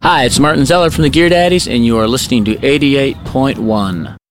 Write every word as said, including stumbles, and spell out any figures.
Hi, it's Martin Zeller from the Gear Daddies, and you are listening to eighty-eight point one.